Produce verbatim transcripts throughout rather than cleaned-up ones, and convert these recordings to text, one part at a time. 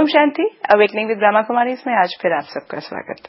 Om Shanti. Awakening with Brahma Kumari इसमें आज फिर आप सबका स्वागत।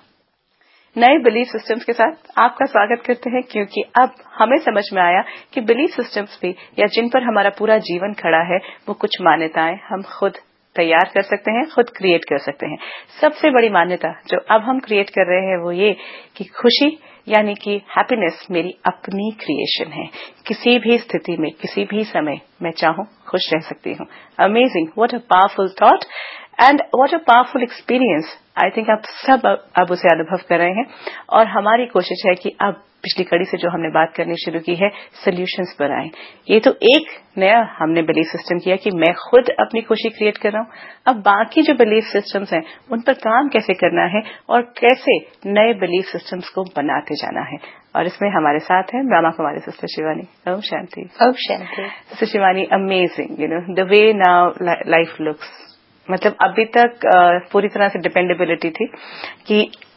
नए बिलीफ सिस्टम्स के साथ आपका स्वागत करते हैं, क्योंकि अब हमें समझ में आया कि बिलीफ सिस्टम्स भी या जिन पर हमारा पूरा जीवन खड़ा है वो कुछ मान्यताएं हम खुद तैयार कर सकते हैं, खुद क्रिएट कर सकते हैं। सबसे बड़ी मान्यता जो अब हम क्रिएट कर रहे हैं वो ये कि खुशी यानी कि हैप्पीनेस मेरी अपनी क्रिएशन है। किसी भी स्थिति में किसी भी समय मैं चाहूं खुश रह सकती हूं। Amazing, what a powerful thought and what a powerful experience. I think आप सब अब उसे अनुभव कर रहे हैं और हमारी कोशिश है कि अब पिछली कड़ी से जो हमने बात करनी शुरू की है सॉल्यूशंस पर आए। ये तो एक नया हमने बिलीफ सिस्टम किया कि मैं खुद अपनी खुशी क्रिएट कर रहा हूं। अब बाकी जो बिलीफ सिस्टम्स हैं उन पर काम कैसे करना है और कैसे नए बिलीफ सिस्टम्स को बनाते जाना है। और इसमें हमारे साथ हैं Brahma Kumari sister Shivani. Om Shanti. Om Shanti. Sister Shivani, amazing, you know the way now life looks. मतलब अभी तक uh, पूरी तरह से डिपेंडेबिलिटी थी कि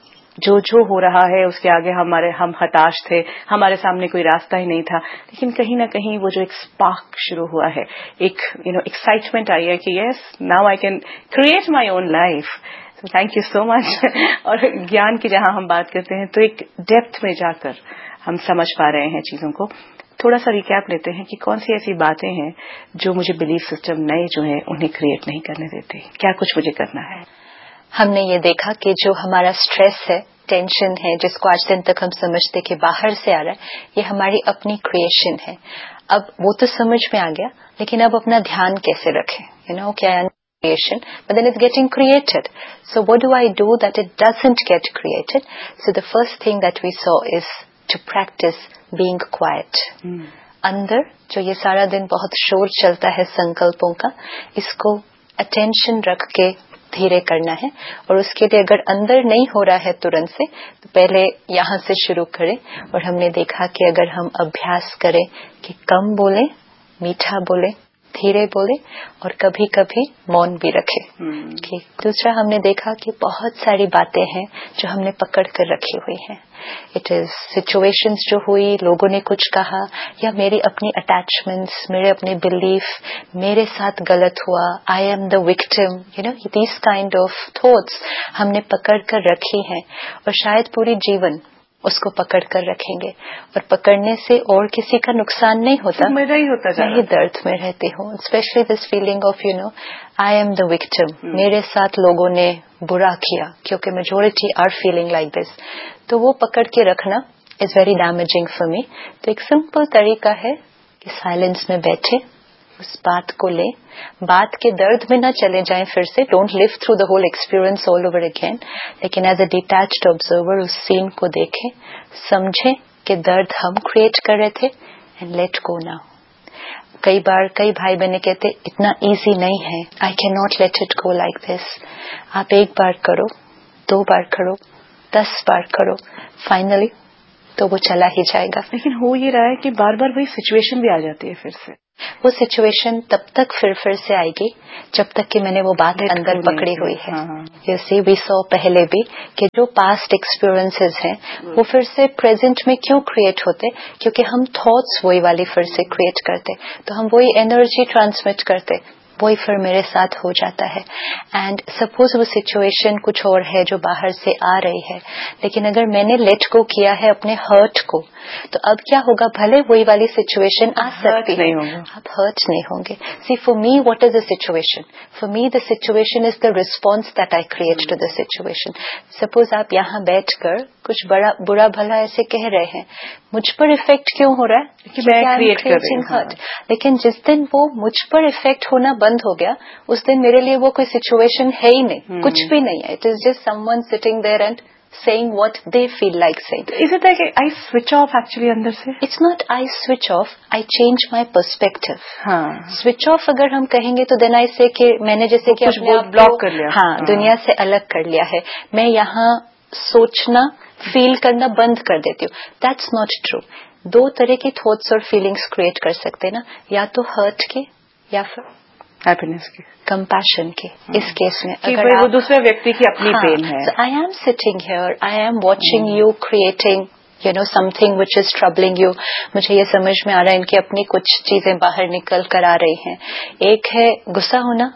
जो जो हो रहा है उसके आगे हमारे हम हताश थे, हमारे सामने कोई रास्ता ही नहीं था। लेकिन कहीं ना कहीं वो जो एक स्पार्क शुरू हुआ है, एक यू नो एक्साइटमेंट आई है कि yes now I can create my own life. So thank you so much. और ज्ञान की जहां हम बात करते हैं तो एक डेप्थ में जाकर हम समझ पा रहे हैं चीजों को। थोड़ा सा रिकैप लेते हैं कि कौन सी ऐसी बातें हैं जो मुझे बिलीफ सिस्टम नए जो है उन्हें क्रिएट नहीं करने देते, क्या कुछ मुझे करना है। हमने ये देखा कि जो हमारा स्ट्रेस है, टेंशन है, जिसको आज दिन तक हम समझते कि बाहर से आ रहा है, ये हमारी अपनी क्रिएशन है। अब वो तो समझ में आ गया, लेकिन अब अपना ध्यान कैसे रखें, यू नो क्या creation, but then it's getting created. So what do I do that it doesn't get created? So the first thing that we saw is to practice being quiet. Hmm. अंदर जो ये सारा दिन बहुत शोर चलता है संकल्पों का, इसको अटेंशन रख के धीरे करना है। और उसके लिए अगर अंदर नहीं हो रहा है तुरंत से, तो पहले यहाँ से शुरू करें। और हमने देखा कि अगर हम अभ्यास करें कि कम बोले, मीठा बोले, धीरे बोले और कभी कभी मौन भी रखे। hmm. दूसरा हमने देखा कि बहुत सारी बातें हैं जो हमने पकड़ कर रखी हुई हैं। इट इज सिचुएशंस जो हुई, लोगों ने कुछ कहा, या मेरी अपनी अटैचमेंट्स, मेरे अपने बिलीफ, मेरे साथ गलत हुआ, I am the victim, you know this kind of thoughts हमने पकड़ कर रखी हैं। और शायद पूरी जीवन उसको पकड़ कर रखेंगे और पकड़ने से और किसी का नुकसान नहीं होता, मजा ही होता मैं ही दर्द में रहती हूँ। Specially this feeling of you know I am the victim, मेरे साथ लोगों ने बुरा किया, क्योंकि majority are feeling like this. तो वो पकड़ के रखना is very damaging for me. तो एक सिंपल तरीका है कि साइलेंस में बैठे, उस बात को ले, बात के दर्द में न चले जाएं फिर से, don't live through the whole experience all over again, लेकिन एज अ डिटैच्ड ऑब्जर्वर उस सीन को देखें, समझें कि दर्द हम क्रिएट कर रहे थे एंड लेट गो नाउ। कई बार कई भाई बहने कहते इतना इजी नहीं है, I can not let it go like this. आप एक बार करो, दो बार करो, दस बार करो, फाइनली तो वो चला ही जाएगा। लेकिन हो ये रहा है कि बार बार वही सिचुएशन भी आ जाती है फिर से। वो सिचुएशन तब तक फिर फिर से आएगी जब तक कि मैंने वो बात अंदर पकड़ी हुई है। यू सी वी सॉ पहले भी कि जो पास्ट एक्सपीरियंसेस हैं वो फिर से प्रेजेंट में क्यों क्रिएट होते, क्योंकि हम थॉट्स वही वाली फिर से क्रिएट करते, तो हम वही एनर्जी ट्रांसमिट करते, वही फिर मेरे साथ हो जाता है। एंड सपोज वो सिचुएशन कुछ और है जो बाहर से आ रही है, लेकिन अगर मैंने लेट गो किया है अपने हर्ट को, तो अब क्या होगा, भले वही वाली सिचुएशन आ सकती है, आप हर्ट नहीं होंगे। सी for me what is the situation, for me the situation is the response that I create to the situation. Suppose आप यहाँ बैठकर कुछ बड़ा बुरा भला ऐसे कह रहे हैं, मुझ पर इफेक्ट क्यों हो रहा है, मैं क्रिएट कर रही हूं। लेकिन जिस दिन वो मुझ पर इफेक्ट होना बंद हो गया, उस दिन मेरे लिए वो कोई सिचुएशन है ही नहीं, hmm. कुछ भी नहीं है। It is just someone sitting there and saying what they feel like saying. Is it like I switch off actually अंदर से? It's not I switch off, I change my perspective. हाँ. Switch off अगर हम कहेंगे तो then I say कि मैंने जैसे कि अपने आप ब्लॉक कर लिया, हाँ, हाँ दुनिया से अलग कर लिया है, मैं यहाँ सोचना फील करना बंद कर देती हूँ। That's not true. दो तरह की थॉट्स और फीलिंग्स क्रिएट कर सकते हैं ना, या तो हर्ट के या फिर हैप्पीनेस की, कंपैशन की। इस केस में कि अगर वो दूसरे व्यक्ति की अपनी पेन है, I am sitting here, I am watching you creating you know something which is troubling you. मुझे ये समझ में आ रहा है इनकी अपनी कुछ चीजें बाहर निकल कर आ रही हैं। एक है गुस्सा होना,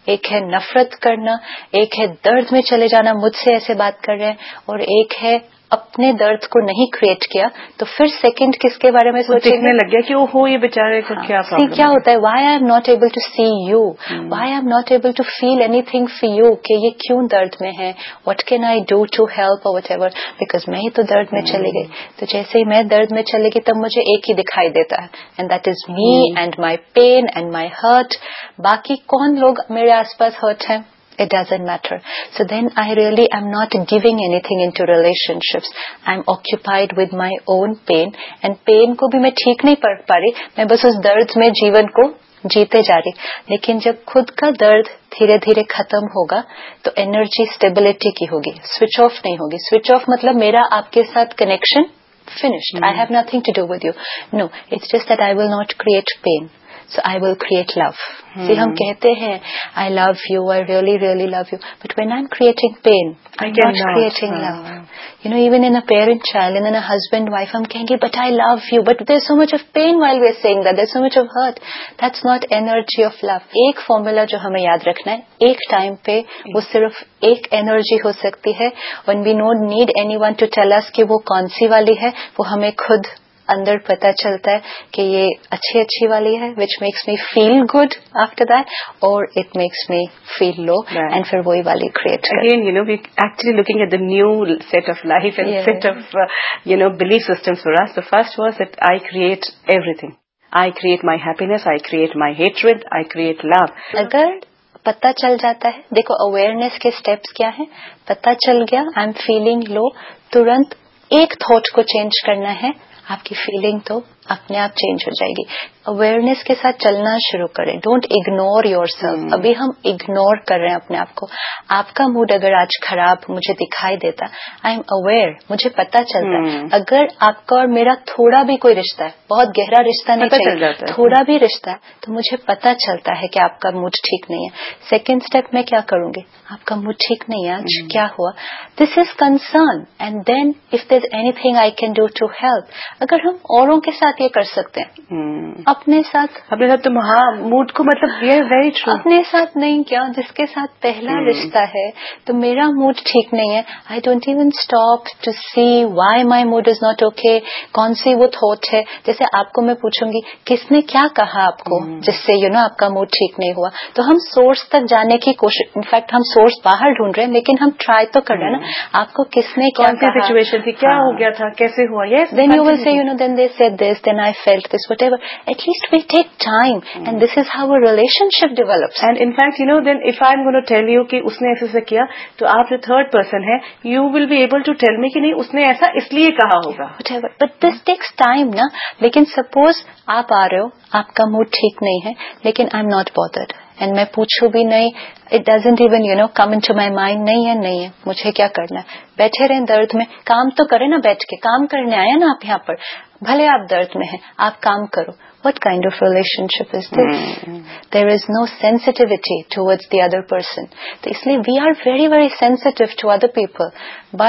ایک ہے نفرت کرنا, ایک ہے درد میں چلے جانا, مجھ سے ایسے بات کر رہے ہیں, اور ایک ہے اپنے درد کو نہیں کریٹ کیا تو پھر سیکنڈ کس کے بارے میں سوچنے لگ گیا کہ وہ ہو یہ بیچارے کو کیا پرابلم کیا ہوتا ہے. Y I am not able to C you, Y I am not able to feel any thing for you, کہ یہ کیوں درد میں ہے, what can I do to help اور وٹ ایور, بیکاز میں ہی تو درد میں چلی گئی. تو جیسے ہی میں درد میں چلے گی تب مجھے ایک ہی دکھائی دیتا ہے, and that is me and my pain and my hurt. باقی کون لوگ میرے آس پاس ہرٹ ہیں, it doesn't matter. So then I really am not giving anything into relationships. I'm occupied with my own pain, and pain کو بھی میں ٹھیک نہیں پڑھ پا رہی, میں بس اس درد میں جیون کو جیتے جا رہی. لیکن جب خود کا درد دھیرے دھیرے ختم ہوگا تو انرجی اسٹیبلٹی کی ہوگی, سوئچ آف نہیں ہوگی. سوئچ آف مطلب میرا آپ کے ساتھ connection finished. I have nothing to do with you. No, it's just that I will not create pain. So I will create love. Hmm. See, hum kehte hain, I love you, I really, really love you. But when I'm creating pain, I'm not not creating uh, love. You know, even in a parent-child, and in a husband-wife, I'm saying, but I love you. But there's so much of pain while we're saying that. There's so much of hurt. That's not energy of love. Ek formula jo hame yaad rakhna hai, ek time pe, wo sirf ek energy ho sakti hai, when we don't need anyone to tell us ki wo kaun si wali hai, wo hame khud اندر پتا چلتا ہے کہ یہ اچھی اچھی والی ہے, which makes me feel good after that, or it makes me feel low, right. And پھر وہی والی create کر. Again, you know, we're actually looking at the new set of life and yeah. set of, uh, you know, belief systems for us. The first was that I create everything. I create my happiness, I create my hatred, I create love. اگر پتا چل جاتا ہے, دیکھو awareness کے steps کیا ہیں, پتا چل گیا آئی ایم فیلنگ لو, ترنت ایک تھاٹ کو چینج کرنا ہے, آپ کی فیلنگ تو اپنے آپ چینج ہو جائے گی. اویئرنیس کے ساتھ چلنا شروع کریں. Don't ignore your self. ابھی ہم اگنور کر رہے ہیں اپنے آپ کو. آپ کا موڈ اگر آج خراب مجھے دکھائی دیتا, آئی ایم اویئر, مجھے پتا چلتا ہے. اگر آپ کا اور میرا تھوڑا بھی کوئی رشتہ ہے, بہت گہرا رشتہ نہیں چاہیے, تھوڑا بھی رشتہ ہے, تو مجھے پتا چلتا ہے کہ آپ کا موڈ ٹھیک نہیں ہے. سیکنڈ اسٹیپ میں کیا کروں گی, آپ کا موڈ ٹھیک نہیں ہے, آج کیا ہوا, دس is concern, and then if there is any thing I can do to help. اگر ہم اوروں کے ساتھ یہ کر سکتے ہیں, اپنے ساتھ اپنے ساتھ تو ہاں موڈ کو مطلب یہ ویری ٹرو, اپنے ساتھ نہیں کیا, جس کے ساتھ پہلا رشتہ ہے تو میرا موڈ ٹھیک نہیں ہے, I don't even stop to C why my mood is not okay, کون سی وہ تھاٹ ہے. جیسے آپ کو میں پوچھوں گی کس نے کیا کہا آپ کو جس سے یو نو آپ کا موڈ ٹھیک نہیں ہوا, تو ہم سورس تک جانے کی کوشش, انفیکٹ ہم سورس باہر ڈھونڈ رہے ہیں, لیکن ہم ٹرائی تو کر رہے ہیں نا, آپ کو کس نے کیا کہا, سچویشن تھی, کیا ہو گیا تھا, کیسے ہوا, یس دین یو ول سے you know then they said this, then I felt this, what ever. At least we take time, mm. and this is how a relationship develops. And in fact, you know, then if I'm going to tell you کہ اس نے ایسے سے کیا, تو آپ جو third person ہے, you will be able to tell me کہ نہیں اس نے ایسا اس لیے کہا ہوگا. Whatever. But this mm. takes time, نا. لیکن suppose آپ آ رہے ہو, آپ کا موڈ ٹھیک نہیں ہے, لیکن I'm not bothered. And میں پوچھوں بھی نہیں, it doesn't even, you know, come into my mind, نہیں ہے, نہیں ہے, مجھے کیا کرنا ہے, بیٹھے رہیں درد میں, کام تو کریں نا بیٹھ کے, کام کرنے آیا نا آپ یہاں پر, بھلے آپ درد میں ہیں, آپ کام کرو. What kind of relationship is this? Mm. There is no sensitivity towards the other person. So, isliye we are very, very sensitive to other people. But